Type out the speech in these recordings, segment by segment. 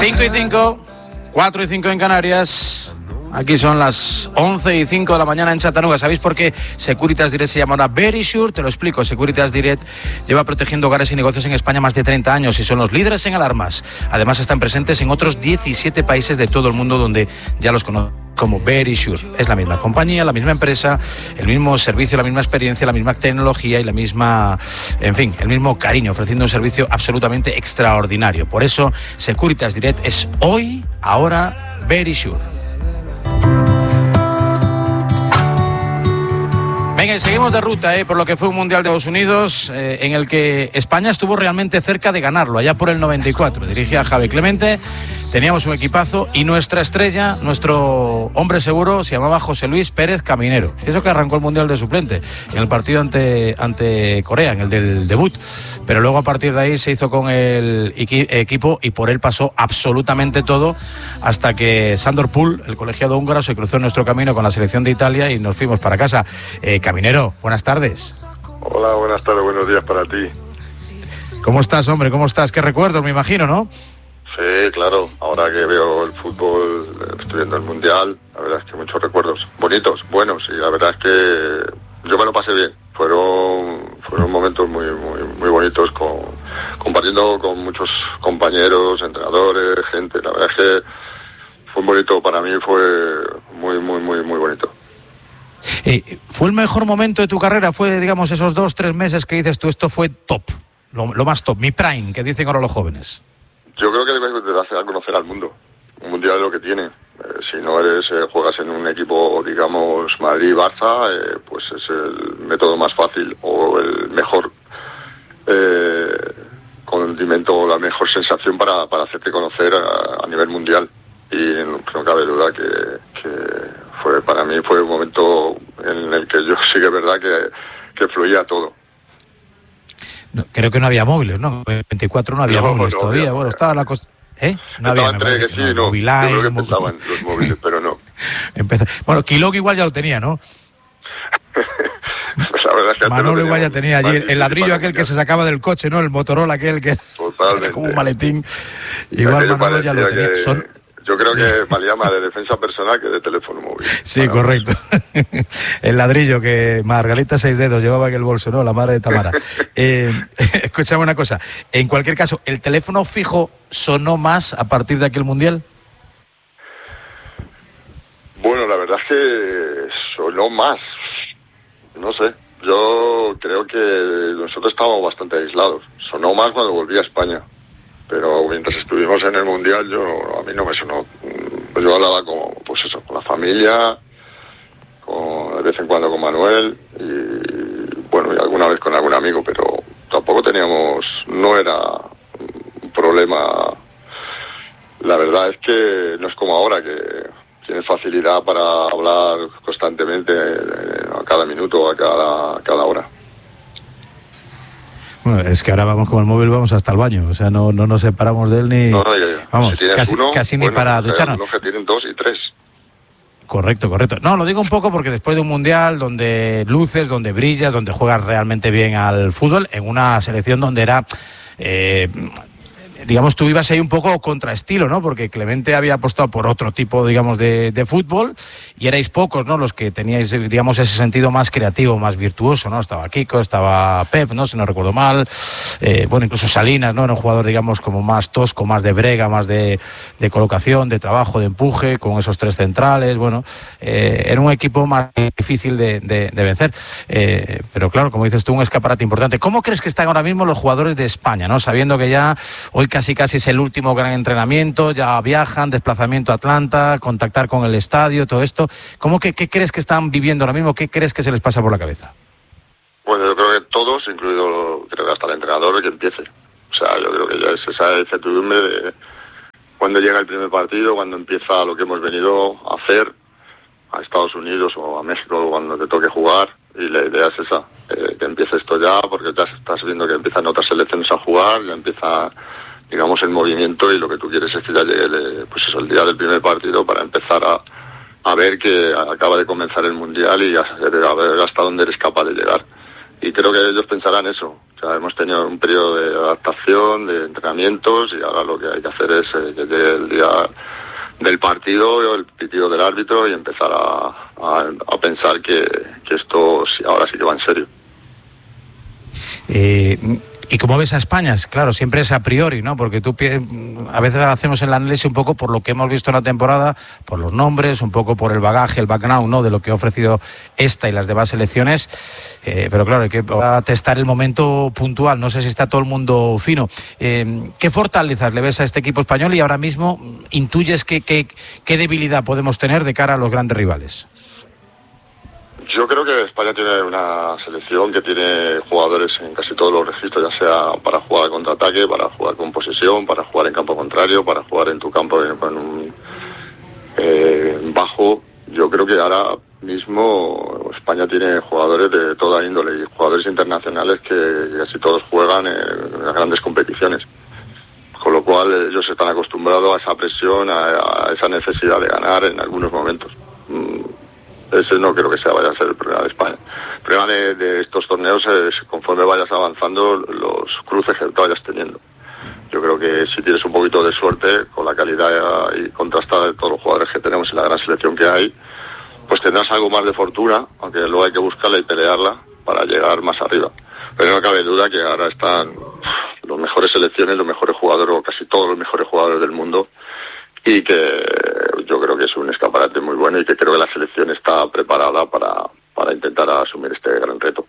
5:05, 4:05 en Canarias. Aquí son las 11:05 de la mañana en Chattanooga. ¿Sabéis por qué Securitas Direct se llama ahora Verisure? Te lo explico. Securitas Direct lleva protegiendo hogares y negocios en España más de 30 años y son los líderes en alarmas. Además están presentes en otros 17 países de todo el mundo donde ya los conocen como Verisure. Es la misma compañía, la misma empresa, el mismo servicio, la misma experiencia, la misma tecnología y la misma, en fin, el mismo cariño, ofreciendo un servicio absolutamente extraordinario. Por eso Securitas Direct es hoy, ahora, Verisure. Venga, y seguimos de ruta por lo que fue un Mundial de Estados Unidos en el que España estuvo realmente cerca de ganarlo, allá por el 94. Dirigía Javi Clemente, teníamos un equipazo y nuestra estrella, nuestro hombre seguro, se llamaba José Luis Pérez Caminero. Eso que arrancó el Mundial de suplente en el partido ante Corea, en el del debut. Pero luego a partir de ahí se hizo con el equipo y por él pasó absolutamente todo hasta que Sándor Pul, el colegiado húngaro, se cruzó en nuestro camino con la selección de Italia y nos fuimos para casa. Caminero, buenas tardes. Hola, buenas tardes, buenos días para ti. ¿Cómo estás, hombre? ¿Cómo estás? ¿Qué recuerdos, me imagino, no? Sí, claro. Ahora que veo el fútbol, estoy viendo el Mundial, la verdad es que muchos recuerdos bonitos, buenos, y la verdad es que yo me lo pasé bien. Fueron momentos muy bonitos, compartiendo con muchos compañeros, entrenadores, gente. La verdad es que fue bonito, para mí fue muy bonito. ¿Fue el mejor momento de tu carrera? ¿Fue, digamos, esos 2-3 meses que dices tú, esto fue top, lo más top, mi prime, que dicen ahora los jóvenes? Yo creo que te hace a conocer al mundo. Un mundial es lo que tiene. Si no juegas en un equipo, digamos, Madrid-Barça, pues es el método más fácil o el mejor condimento, la mejor sensación para hacerte conocer a nivel mundial. Y no cabe duda que para mí fue un momento en el que yo sí que es verdad que fluía todo. No, creo que no había móviles, ¿no? En 24 no había móviles todavía. Bueno, estaba la cosa. No había. Entre que sí, no. Yo creo que empezaban los móviles, pero no. Bueno, Quilog igual ya lo tenía, ¿no? Pues la verdad es que Manolo igual ya tenía allí el ladrillo aquel que se sacaba del coche, ¿no? El Motorola aquel que era como un maletín. Igual Manolo ya lo tenía. Yo creo que valía más de defensa personal que de teléfono móvil. Sí, correcto. El ladrillo que Margarita Seis Dedos llevaba en el bolso, ¿no? La madre de Tamara. Escúchame una cosa. En cualquier caso, ¿el teléfono fijo sonó más a partir de aquel Mundial? Bueno, la verdad es que sonó más. No sé. Yo creo que nosotros estábamos bastante aislados. Sonó más cuando volví a España. Pero mientras estuvimos en el Mundial, a mí no me sonó. Yo hablaba con la familia, de vez en cuando con Manuel, y alguna vez con algún amigo, pero tampoco no era un problema. La verdad es que no es como ahora, que tienes facilidad para hablar constantemente a cada minuto, a cada hora. Bueno, es que ahora vamos con el móvil, vamos hasta el baño, o sea, no nos separamos de él ni... No, vamos, si casi ni para ducharnos. Los que tienen 2 y 3. Correcto. No, lo digo un poco porque después de un Mundial donde luces, donde brillas, donde juegas realmente bien al fútbol, en una selección donde era... digamos, tú ibas ahí un poco contraestilo, ¿no? Porque Clemente había apostado por otro tipo, digamos, de fútbol y erais pocos, ¿no? Los que teníais, digamos, ese sentido más creativo, más virtuoso, ¿no? Estaba Kiko, estaba Pep, ¿no? Si no recuerdo mal. Incluso Salinas, ¿no? Era un jugador, digamos, como más tosco, más de brega, más de colocación, de trabajo, de empuje, con esos 3 centrales. Bueno, era un equipo más difícil de vencer. Pero claro, como dices tú, un escaparate importante. ¿Cómo crees que están ahora mismo los jugadores de España, ¿no? Sabiendo que ya hoy casi es el último gran entrenamiento, ya viajan, desplazamiento a Atlanta, contactar con el estadio, todo esto. ¿Qué crees que están viviendo ahora mismo? ¿Qué crees que se les pasa por la cabeza? Bueno, yo creo que todos, incluido creo que hasta el entrenador, que empiece. O sea, yo creo que ya es esa incertidumbre de cuando llega el primer partido, cuando empieza lo que hemos venido a hacer a Estados Unidos o a México cuando te toque jugar, y la idea es esa, que empiece esto ya, porque ya estás viendo que empiezan otras selecciones a jugar, ya empieza, digamos, el movimiento, y lo que tú quieres es que ya llegue el día del primer partido para empezar a ver que acaba de comenzar el Mundial y a ver hasta dónde eres capaz de llegar. Y creo que ellos pensarán eso, O sea, hemos tenido un periodo de adaptación, de entrenamientos, y ahora lo que hay que hacer es que llegue el día del partido, el pitido del árbitro, y empezar a pensar que esto ahora sí que va en serio. ¿Y cómo ves a España? Claro, siempre es a priori, ¿no? Porque a veces hacemos el análisis un poco por lo que hemos visto en la temporada, por los nombres, un poco por el bagaje, el background, ¿no? De lo que ha ofrecido esta y las demás selecciones. Pero claro, hay que testar el momento puntual. No sé si está todo el mundo fino. ¿Qué fortalezas le ves a este equipo español y ahora mismo intuyes qué debilidad podemos tener de cara a los grandes rivales? Yo creo que España tiene una selección que tiene jugadores en casi todos los registros, ya sea para jugar al contraataque, para jugar con posesión, para jugar en campo contrario, para jugar en tu campo en bajo. Yo creo que ahora mismo España tiene jugadores de toda índole y jugadores internacionales que casi todos juegan en las grandes competiciones. Con lo cual ellos están acostumbrados a esa presión, a esa necesidad de ganar en algunos momentos. Ese no creo que vaya a ser el problema de España. El problema de estos torneos es conforme vayas avanzando los cruces que vayas teniendo. Yo creo que si tienes un poquito de suerte con la calidad y contrastada de todos los jugadores que tenemos en la gran selección que hay, pues tendrás algo más de fortuna, aunque luego hay que buscarla y pelearla para llegar más arriba. Pero no cabe duda que ahora están los mejores selecciones, los mejores jugadores, o casi todos los mejores jugadores del mundo, y que yo creo que es un escaparate muy bueno y que creo que la selección está preparada para intentar asumir este gran reto.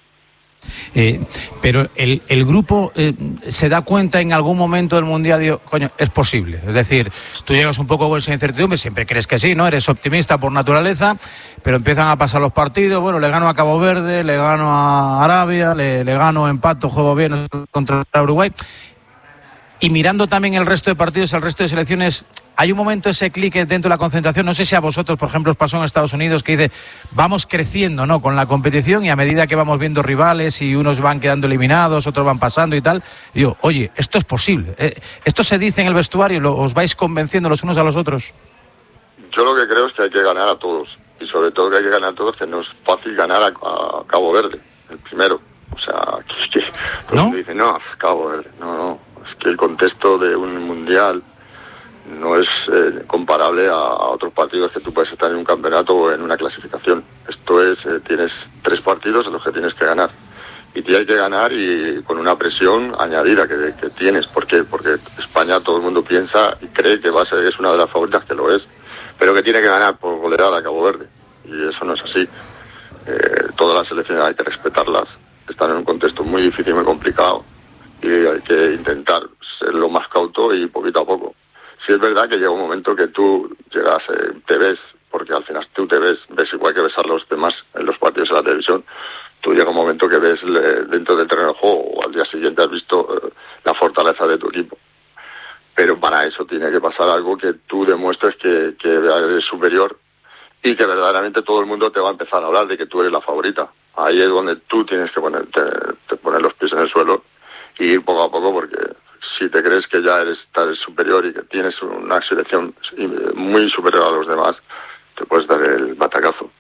Pero el grupo se da cuenta en algún momento del Mundial, digo, coño, es posible. Es decir, tú llegas un poco con esa incertidumbre, siempre crees que sí, ¿no? Eres optimista por naturaleza, pero empiezan a pasar los partidos. Bueno, le gano a Cabo Verde, le gano a Arabia, le gano, empato, juego bien contra Uruguay. Y mirando también el resto de partidos, el resto de selecciones, hay un momento, ese clic dentro de la concentración. No sé si a vosotros, por ejemplo, os pasó en Estados Unidos, que dice, vamos creciendo, ¿no?, con la competición, y a medida que vamos viendo rivales y unos van quedando eliminados, otros van pasando y tal, digo, oye, esto es posible. ¿Esto se dice en el vestuario? ¿Os vais convenciendo los unos a los otros? Yo lo que creo es que hay que ganar a todos. Y sobre todo que hay que ganar a todos, que no es fácil ganar a Cabo Verde, el primero. O sea, que ¿no? Dicen, no, Cabo Verde, no. Es que el contexto de un mundial no es comparable a otros partidos que tú puedes estar en un campeonato o en una clasificación. Esto es, tienes 3 partidos en los que tienes que ganar. Y tienes que ganar y con una presión añadida que tienes. ¿Por qué? Porque España, todo el mundo piensa y cree que es una de las favoritas, que lo es, pero que tiene que ganar por goleada a Cabo Verde. Y eso no es así. Todas las selecciones hay que respetarlas. Están en un contexto muy difícil, muy complicado. Y hay que intentar ser lo más cauto y poquito a poco. Sí es verdad que llega un momento que tú llegas, te ves, porque al final tú ves igual que ves a los demás en los partidos en la televisión. Tú llega un momento que ves dentro del terreno de juego, o al día siguiente has visto la fortaleza de tu equipo. Pero para eso tiene que pasar algo que tú demuestres que eres superior y que verdaderamente todo el mundo te va a empezar a hablar de que tú eres la favorita. Ahí es donde tú tienes que poner los pies en el suelo y ir poco a poco, porque si te crees que ya eres superior y que tienes una selección muy superior a los demás, te puedes dar el batacazo.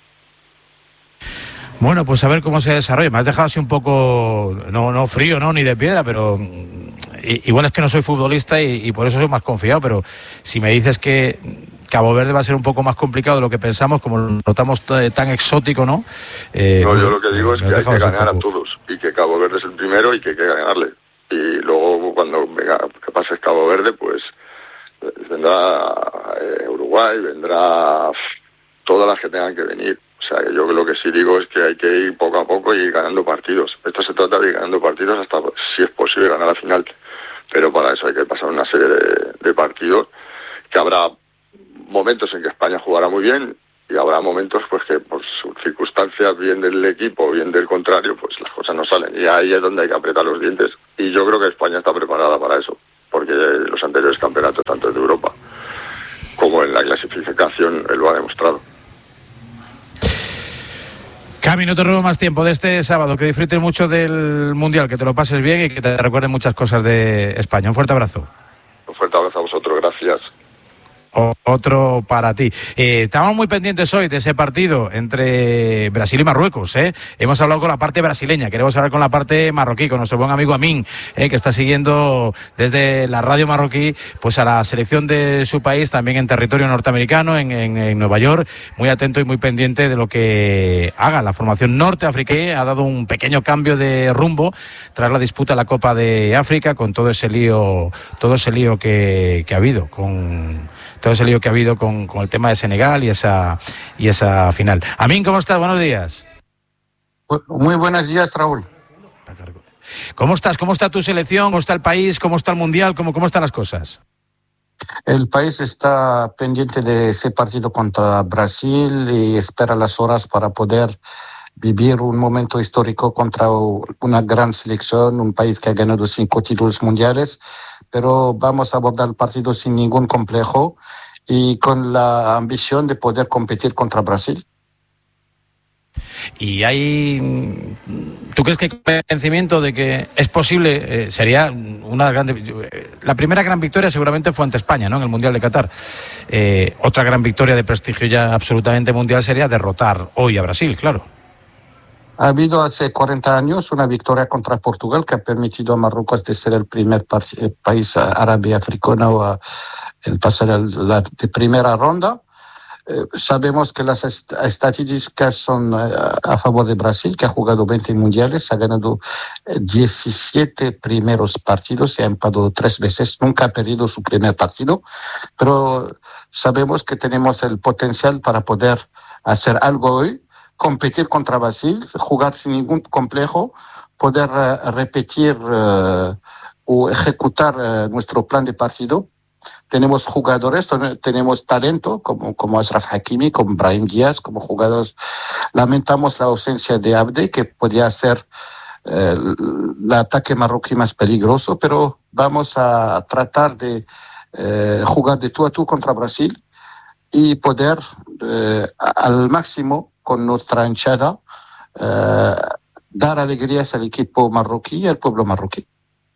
Bueno, pues a ver cómo se desarrolla. Me has dejado así un poco, no frío, no, ni de piedra, pero igual es que no soy futbolista y por eso soy más confiado, pero si me dices que Cabo Verde va a ser un poco más complicado de lo que pensamos, como lo notamos tan exótico, ¿no? No, yo lo que digo es que hay que ganar a todos, y que Cabo Verde es el primero y que hay que ganarle. Y luego cuando venga, que pase Cabo Verde, pues vendrá Uruguay, vendrá todas las que tengan que venir. O sea, yo lo que sí digo es que hay que ir poco a poco y ir ganando partidos. Esto se trata de ir ganando partidos hasta, si es posible, ganar la final. Pero para eso hay que pasar una serie de partidos, que habrá momentos en que España jugará muy bien y habrá momentos pues que por sus circunstancias, bien del equipo, bien del contrario, pues las cosas no salen. Y ahí es donde hay que apretar los dientes. Y yo creo que España está preparada para eso, porque los anteriores campeonatos, tanto de Europa como en la clasificación, él lo ha demostrado. Cami, no te robo más tiempo de este sábado. Que disfrutes mucho del Mundial, que te lo pases bien y que te recuerden muchas cosas de España. Un fuerte abrazo. Un fuerte abrazo a vosotros, gracias. Otro para ti. Estamos muy pendientes hoy de ese partido entre Brasil y Marruecos. Hemos hablado con la parte brasileña, queremos hablar con la parte marroquí, con nuestro buen amigo Amin, que está siguiendo desde la radio marroquí pues a la selección de su país, también en territorio norteamericano, en Nueva York, muy atento y muy pendiente de lo que haga la formación norteafriquí. Ha dado un pequeño cambio de rumbo tras la disputa de la Copa de África, con todo ese lío que ha habido con el tema de Senegal y esa final. Amin, ¿cómo estás? Buenos días. Muy buenos días, Raúl. ¿Cómo estás? ¿Cómo está tu selección? ¿Cómo está el país? ¿Cómo está el Mundial? ¿Cómo están las cosas? El país está pendiente de ese partido contra Brasil y espera las horas para poder vivir un momento histórico contra una gran selección, un país que ha ganado 5 títulos mundiales, pero vamos a abordar el partido sin ningún complejo y con la ambición de poder competir contra Brasil. Y ¿tú crees que hay convencimiento de que es posible? Sería una la primera gran victoria seguramente fue ante España, ¿no? En el Mundial de Qatar. Otra gran victoria de prestigio ya absolutamente mundial sería derrotar hoy a Brasil, claro. Ha habido hace 40 años una victoria contra Portugal que ha permitido a Marruecos de ser el primer país árabe africano en pasar la primera ronda. Sabemos que las estadísticas son a favor de Brasil, que ha jugado 20 mundiales, ha ganado 17 primeros partidos y ha empatado 3 veces, nunca ha perdido su primer partido, pero sabemos que tenemos el potencial para poder hacer algo hoy, competir contra Brasil, jugar sin ningún complejo, poder repetir o ejecutar nuestro plan de partido. Tenemos jugadores, tenemos talento como Achraf Hakimi, como Brahim Díaz, como jugadores. Lamentamos la ausencia de Abde, que podía ser el ataque marroquí más peligroso, pero vamos a tratar de jugar de tú a tú contra Brasil y poder al máximo con nuestra hinchada dar alegrías al equipo marroquí y al pueblo marroquí.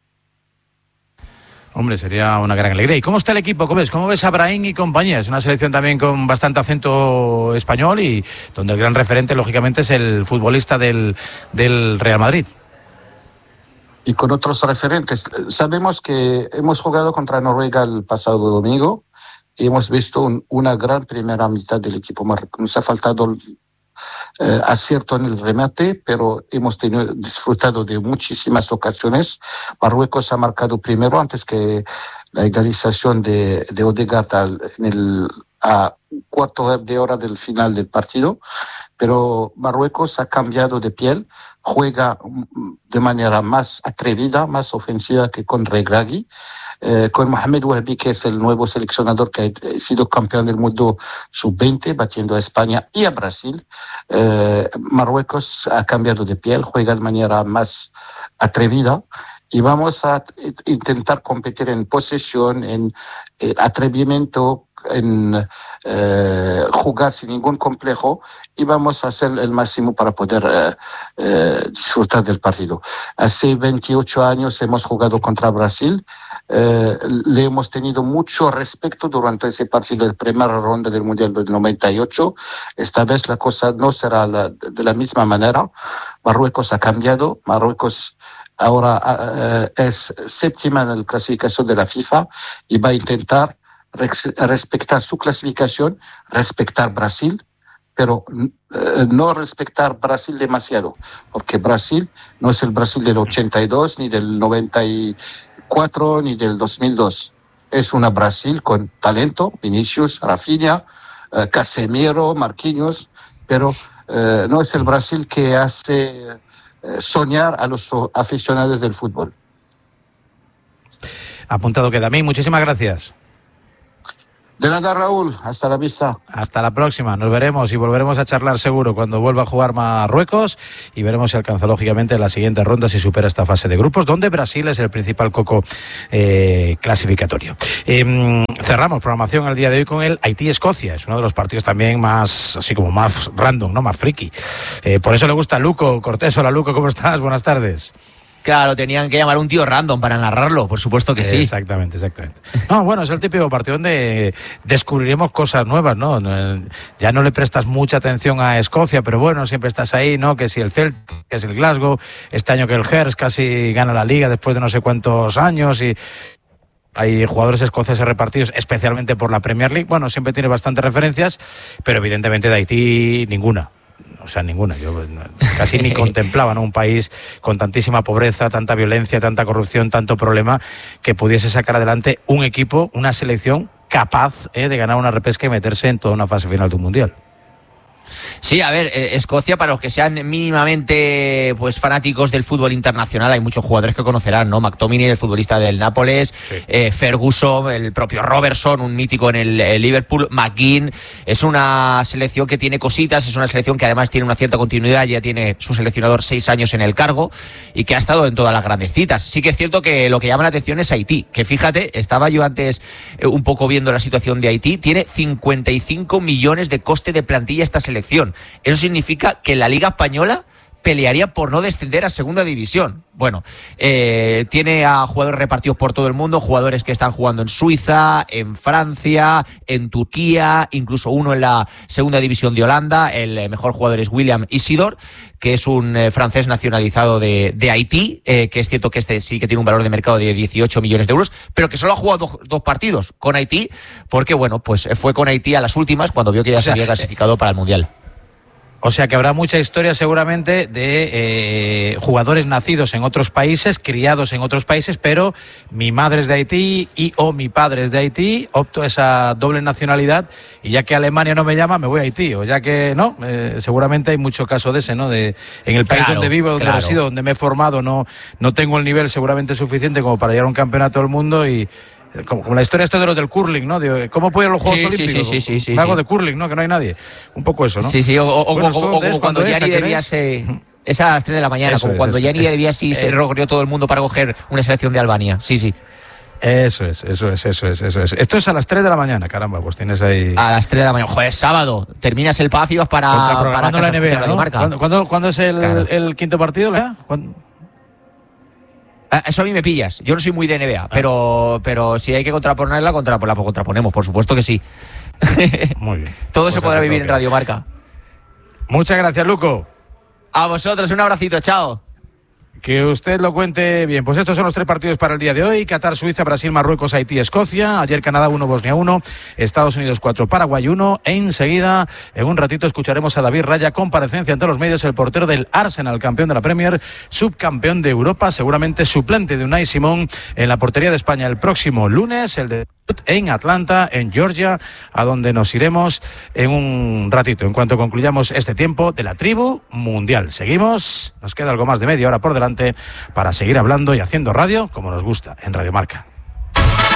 Hombre, sería una gran alegría. ¿Y cómo está el equipo? ¿Cómo ves a Brahim y compañía? Es una selección también con bastante acento español y donde el gran referente, lógicamente, es el futbolista del Real Madrid. Y con otros referentes. Sabemos que hemos jugado contra Noruega el pasado domingo y hemos visto una gran primera mitad del equipo marroquí. Nos ha faltado acierto en el remate, pero hemos disfrutado de muchísimas ocasiones. Marruecos ha marcado primero antes que la egalización de Odegaard a cuarto de hora del final del partido, pero Marruecos ha cambiado de piel, juega de manera más atrevida, más ofensiva que con Regragui. Con Mohamed Wahbi, que es el nuevo seleccionador que ha sido campeón del mundo sub-20, batiendo a España y a Brasil. Marruecos ha cambiado de piel, juega de manera más atrevida y vamos a intentar competir en posesión, en atrevimiento, en jugar sin ningún complejo y vamos a hacer el máximo para poder disfrutar del partido. Hace 28 años hemos jugado contra Brasil, le hemos tenido mucho respeto durante ese partido de primera ronda del Mundial del 98. Esta vez la cosa no será de la misma manera. Marruecos ha cambiado, Marruecos ahora es séptima en la clasificación de la FIFA y va a intentar respetar su clasificación, respetar Brasil, pero no respetar Brasil demasiado, porque Brasil no es el Brasil del 82, ni del 94, ni del 2002. Es una Brasil con talento, Vinicius, Rafinha, Casemiro, Marquinhos, pero no es el Brasil que hace soñar a los aficionados del fútbol. Apuntado queda. Amin, muchísimas gracias. De nada, Raúl. Hasta la vista. Hasta la próxima. Nos veremos y volveremos a charlar seguro cuando vuelva a jugar Marruecos y veremos si alcanza lógicamente la siguiente ronda, si supera esta fase de grupos, donde Brasil es el principal coco clasificatorio. Cerramos programación el día de hoy con el Haití-Escocia. Es uno de los partidos también más, así como más random, ¿no? Más friki. Por eso le gusta a Luco Cortés. Hola, Luco, ¿cómo estás? Buenas tardes. Claro, tenían que llamar a un tío random para narrarlo, por supuesto que sí. Exactamente. No, bueno, es el típico partido donde descubriremos cosas nuevas, ¿no? Ya no le prestas mucha atención a Escocia, pero bueno, siempre estás ahí, ¿no? Que si el Celtic, que si el Glasgow, este año que el Hearts casi gana la Liga después de no sé cuántos años y hay jugadores escoceses repartidos, especialmente por la Premier League. Bueno, siempre tiene bastantes referencias, pero evidentemente de Haití ninguna. O sea, ninguna. Yo casi ni contemplaba, ¿no? Un país con tantísima pobreza, tanta violencia, tanta corrupción, tanto problema, que pudiese sacar adelante un equipo, una selección capaz de ganar una repesca y meterse en toda una fase final de un mundial. Sí, a ver, Escocia, para los que sean mínimamente pues fanáticos del fútbol internacional, hay muchos jugadores que conocerán, ¿no? McTominay, el futbolista del Nápoles, sí. Ferguson, el propio Robertson, un mítico en el Liverpool, McGinn. Es una selección que tiene cositas, es una selección que además tiene una cierta continuidad, ya tiene su seleccionador 6 años en el cargo y que ha estado en todas las grandes citas. Sí que es cierto que lo que llama la atención es Haití, que fíjate, estaba yo antes un poco viendo la situación de Haití, tiene 55 millones de coste de plantilla esta selección. Eso significa que la Liga Española pelearía por no descender a segunda división. Bueno, tiene a jugadores repartidos por todo el mundo, jugadores que están jugando en Suiza, en Francia, en Turquía, incluso uno en la segunda división de Holanda. El mejor jugador es William Isidore, que es un francés nacionalizado de Haití, que es cierto que este sí que tiene un valor de mercado de 18 millones de euros, pero que solo ha jugado dos partidos con Haití, porque bueno, pues fue con Haití a las últimas cuando vio que ya se había clasificado para el Mundial. O sea que habrá mucha historia seguramente de jugadores nacidos en otros países, criados en otros países, pero mi madre es de Haití o mi padre es de Haití, opto esa doble nacionalidad y ya que Alemania no me llama, me voy a Haití. O ya que no, seguramente hay mucho caso de ese, ¿no? En el país donde vivo, donde resido, donde me he formado, no tengo el nivel seguramente suficiente como para llegar a un campeonato del mundo y... Como la historia de los del curling, ¿no? ¿Cómo pueden los Juegos Olímpicos? Sí. Algo de curling, ¿no? Que no hay nadie. Un poco eso, ¿no? Sí, o cuando Gianni Debia se... Es a las 3 de la mañana, como cuando Gianni Debia se recorrió todo el mundo para coger una selección de Albania. Sí. Eso es. Esto es a las 3 de la mañana, caramba, pues tienes ahí... A las 3 de la mañana. Joder, sábado. Terminas el PAF y vas para la NBA, ¿no? ¿Cuándo es el quinto partido? Eso a mí me pillas. Yo no soy muy de NBA, pero si hay que contraponerla, contraponemos, por supuesto que sí. Muy bien. Todo pues se podrá vivir en Radio Marca. Muchas gracias, Luco. A vosotros, un abracito, chao. Que usted lo cuente bien. Pues estos son los 3 partidos para el día de hoy. Qatar, Suiza, Brasil, Marruecos, Haití, Escocia. Ayer Canadá 1, Bosnia 1. Estados Unidos 4, Paraguay 1. Enseguida, en un ratito, escucharemos a David Raya, comparecencia ante los medios, el portero del Arsenal, campeón de la Premier, subcampeón de Europa, seguramente suplente de Unai Simón en la portería de España el próximo lunes, el de en Atlanta, en Georgia, a donde nos iremos en un ratito, en cuanto concluyamos este tiempo de la tribu mundial. Seguimos, nos queda algo más de media hora por delante para seguir hablando y haciendo radio como nos gusta en Radio Marca.